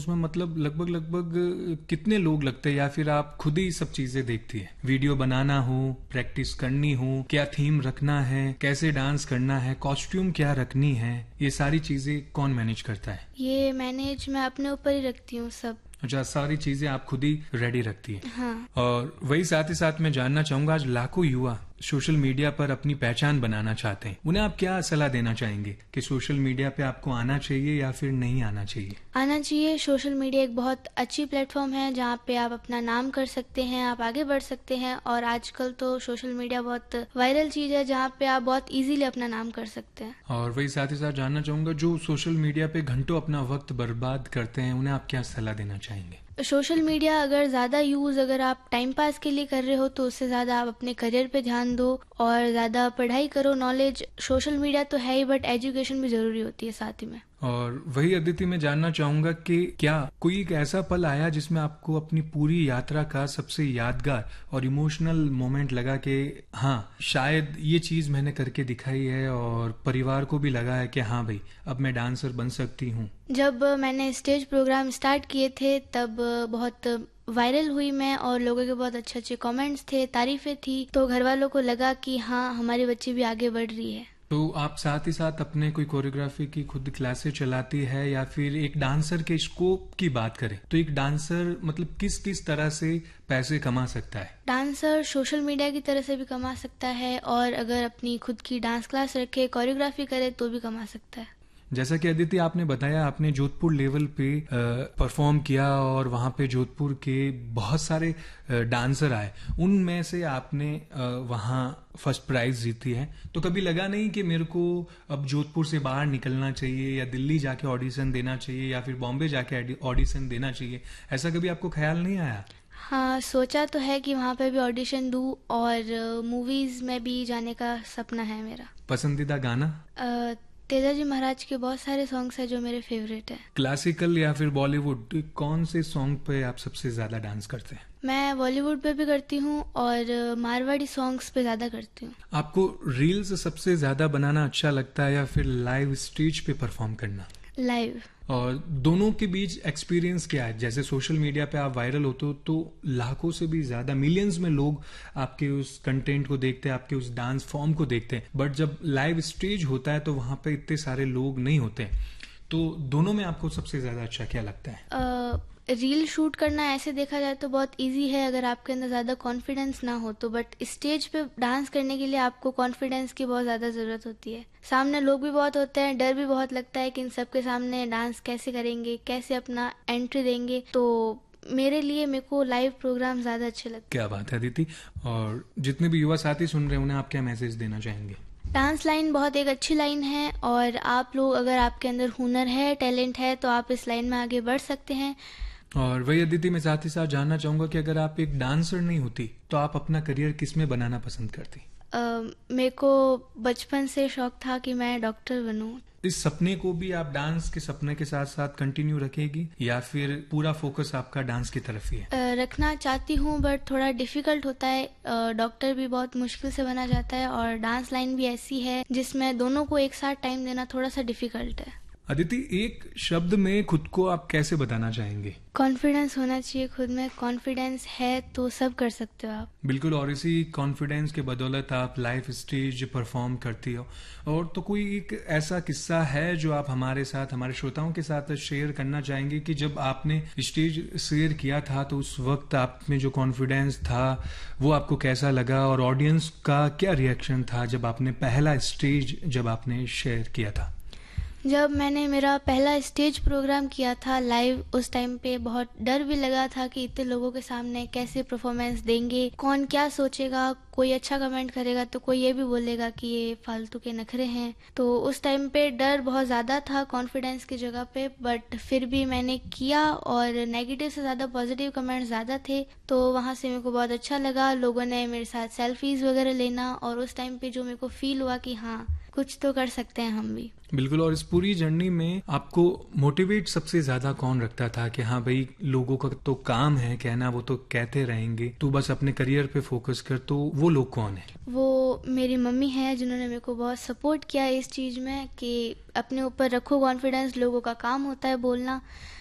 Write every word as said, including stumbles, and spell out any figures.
उसमें मतलब लगभग लगभग कितने लोग लगते हैं, या फिर आप खुद ही सब चीजें देखती है? वीडियो बनाना हो, प्रैक्टिस करनी हो, क्या थीम रखना है, कैसे डांस करना है, कॉस्ट्यूम क्या रखनी है, ये सारी चीजें कौन मैनेज करता है? ये मैनेज मैं अपने ऊपर ही रखती हूँ सब। अच्छा, सारी चीजें आप खुद ही रेडी रखती है। हाँ। और वही साथ ही साथ मैं जानना चाहूंगा, आज लाखों युवा सोशल मीडिया पर अपनी पहचान बनाना चाहते हैं, उन्हें आप क्या सलाह देना चाहेंगे कि सोशल मीडिया पे आपको आना चाहिए या फिर नहीं आना चाहिए? आना चाहिए। सोशल मीडिया एक बहुत अच्छी प्लेटफॉर्म है जहाँ पे आप अपना नाम कर सकते हैं, आप आगे बढ़ सकते हैं। और आजकल तो सोशल मीडिया बहुत वायरल चीज है जहाँ पे आप बहुत इजीली अपना नाम कर सकते हैं। और वही साथ ही साथ जानना चाहूंगा, जो सोशल मीडिया पे घंटों अपना वक्त बर्बाद करते हैं, उन्हें आप क्या सलाह देना चाहेंगे? सोशल मीडिया अगर ज्यादा यूज अगर आप टाइम पास के लिए कर रहे हो तो उससे ज्यादा आप अपने करियर पे ध्यान दो और ज्यादा पढ़ाई करो। नॉलेज सोशल मीडिया तो है ही, बट एजुकेशन भी जरूरी होती है साथ ही में। और वही अदिति, मैं जानना चाहूंगा कि क्या कोई एक ऐसा पल आया जिसमें आपको अपनी पूरी यात्रा का सबसे यादगार और इमोशनल मोमेंट लगा कि हाँ, शायद ये चीज मैंने करके दिखाई है और परिवार को भी लगा है कि हाँ भाई, अब मैं डांसर बन सकती हूँ? जब मैंने स्टेज प्रोग्राम स्टार्ट किए थे तब बहुत वायरल हुई मैं, और लोगों के बहुत अच्छे अच्छे कमेंट्स थे, तारीफें थी, तो घर वालों को लगा कि हाँ, हमारी बच्ची भी आगे बढ़ रही है। तो आप साथ ही साथ अपने कोई कोरियोग्राफी की खुद क्लासेस चलाती है, या फिर एक डांसर के स्कोप की बात करें तो एक डांसर मतलब किस किस तरह से पैसे कमा सकता है? डांसर सोशल मीडिया की तरह से भी कमा सकता है, और अगर अपनी खुद की डांस क्लास रखे, कोरियोग्राफी करे तो भी कमा सकता है। जैसा कि अदिति आपने बताया, आपने जोधपुर लेवल पे परफॉर्म किया और वहां पे जोधपुर के बहुत सारे डांसर आए, उनमें से आपने वहां फर्स्ट प्राइज जीती है। तो कभी लगा नहीं कि मेरे को अब जोधपुर से बाहर निकलना चाहिए, या दिल्ली जाके ऑडिशन देना चाहिए, या फिर बॉम्बे जाके ऑडिशन देना चाहिए? ऐसा कभी आपको ख्याल नहीं आया? हाँ, सोचा तो है कि वहाँ पे भी ऑडिशन दूँ, और मूवीज में भी जाने का सपना है मेरा। पसंदीदा गाना? आ, तेजाजी महाराज के बहुत सारे सॉन्ग्स हैं जो मेरे फेवरेट हैं। क्लासिकल या फिर बॉलीवुड, कौन से सॉन्ग पे आप सबसे ज्यादा डांस करते हैं? मैं बॉलीवुड पे भी करती हूँ और मारवाड़ी सॉन्ग्स पे ज्यादा करती हूँ। आपको रील्स सबसे ज्यादा बनाना अच्छा लगता है या फिर लाइव स्टेज पे परफॉर्म करना? लाइव। और दोनों के बीच एक्सपीरियंस क्या है? जैसे सोशल मीडिया पे आप वायरल होते हो तो लाखों से भी ज्यादा, मिलियंस में लोग आपके उस कंटेंट को देखते हैं, आपके उस डांस फॉर्म को देखते हैं, बट जब लाइव स्टेज होता है तो वहां पे इतने सारे लोग नहीं होते हैं। तो दोनों में आपको सबसे ज्यादा अच्छा क्या लगता है? आ, रील शूट करना ऐसे देखा जाए तो बहुत इजी है अगर आपके अंदर ज्यादा कॉन्फिडेंस ना हो तो, बट स्टेज पे डांस करने के लिए आपको कॉन्फिडेंस की बहुत ज्यादा जरूरत होती है। सामने लोग भी बहुत होते हैं, डर भी बहुत लगता है कि इन सबके सामने डांस कैसे करेंगे, कैसे अपना एंट्री देंगे। तो मेरे लिए मेरे को लाइव प्रोग्राम ज्यादा अच्छे लगते हैं। क्या बात है अदिति। और जितने भी युवा साथी सुन रहे हैं उन्हें आप क्या मैसेज देना चाहेंगे? डांस लाइन बहुत एक अच्छी लाइन है, और आप लोग अगर आपके अंदर हुनर है, टैलेंट है, तो आप इस लाइन में आगे बढ़ सकते हैं। और वही अदिति, मैं साथ ही साथ जानना चाहूंगा कि अगर आप एक डांसर नहीं होती तो आप अपना करियर किस में बनाना पसंद करती? uh, मेरे को बचपन से शौक था कि मैं डॉक्टर बनूं। इस सपने को भी आप डांस के सपने के साथ साथ कंटिन्यू रखेगी, या फिर पूरा फोकस आपका डांस की तरफ ही है? uh, रखना चाहती हूँ, बट थोड़ा डिफिकल्ट होता है। डॉक्टर uh, भी बहुत मुश्किल से बना जाता है, और डांस लाइन भी ऐसी है जिसमें दोनों को एक साथ टाइम देना थोड़ा सा डिफिकल्ट है। अदिति, एक शब्द में खुद को आप कैसे बताना चाहेंगे? कॉन्फिडेंस होना चाहिए खुद में। कॉन्फिडेंस है तो सब कर सकते हो आप। बिल्कुल, और इसी कॉन्फिडेंस के बदौलत आप लाइव स्टेज परफॉर्म करती हो। और तो कोई एक ऐसा किस्सा है जो आप हमारे साथ, हमारे श्रोताओं के साथ शेयर करना चाहेंगे कि जब आपने स्टेज शेयर किया था तो उस वक्त आप में जो कॉन्फिडेंस था वो आपको कैसा लगा, और ऑडियंस का क्या रिएक्शन था जब आपने पहला स्टेज जब आपने शेयर किया था? जब मैंने मेरा पहला स्टेज प्रोग्राम किया था लाइव, उस टाइम पे बहुत डर भी लगा था कि इतने लोगों के सामने कैसे परफॉर्मेंस देंगे, कौन क्या सोचेगा, कोई अच्छा कमेंट करेगा तो कोई ये भी बोलेगा कि ये फालतू के नखरे हैं। तो उस टाइम पे डर बहुत ज्यादा था कॉन्फिडेंस की जगह पे, बट फिर भी मैंने किया, और नेगेटिव से ज्यादा पॉजिटिव कमेंट ज्यादा थे, तो वहां से मेरे को बहुत अच्छा लगा। लोगों ने मेरे साथ सेल्फीज वगैरह लेना, और उस टाइम पे जो मेरे को फील हुआ कि हाँ, कुछ तो कर सकते हैं हम भी। बिल्कुल, और इस पूरी जर्नी में आपको मोटिवेट सबसे ज्यादा कौन रखता था कि हाँ भाई, लोगों का तो काम है कहना, वो तो कहते रहेंगे, तू बस अपने करियर पे फोकस कर? तो वो लोग कौन है? वो मेरी मम्मी है जिन्होंने मेरे को बहुत सपोर्ट किया इस चीज में कि अपने ऊपर रखो कॉन्फिडेंस, लोगों का काम होता है बोलना।